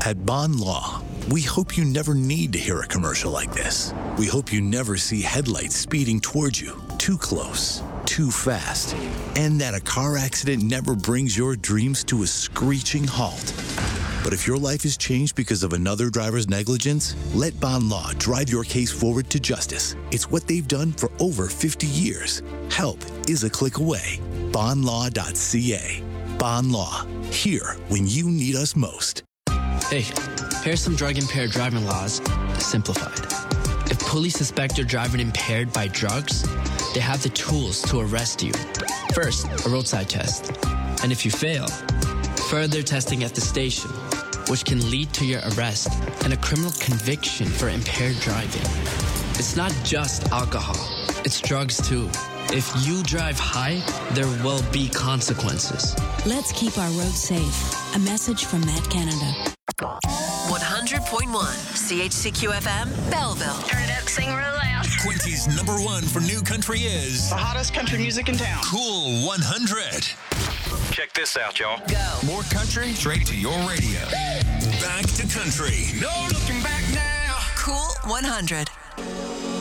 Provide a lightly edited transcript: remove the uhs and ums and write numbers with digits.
At Bond Law, we hope you never need to hear a commercial like this. We hope you never see headlights speeding towards you, too close, too fast, and that a car accident never brings your dreams to a screeching halt. But if your life is changed because of another driver's negligence, let Bond Law drive your case forward to justice. It's what they've done for over 50 years. Help is a click away. Bondlaw.ca. Bond Law. Here when you need us most. Hey, here's some drug-impaired driving laws simplified. If police suspect you're driving impaired by drugs, they have the tools to arrest you. First, a roadside test. And if you fail, further testing at the station, which can lead to your arrest and a criminal conviction for impaired driving. It's not just alcohol, it's drugs too. If you drive high, there will be consequences. Let's keep our roads safe. A message from Met Canada. 100.1 CHCQ FM, Belleville. Turn it up, sing real loud. Quincy's #1 for new country is the hottest country music in town. Cool 100. Check this out, y'all. Go. More country straight to your radio. Back to country. No looking back now. Cool 100.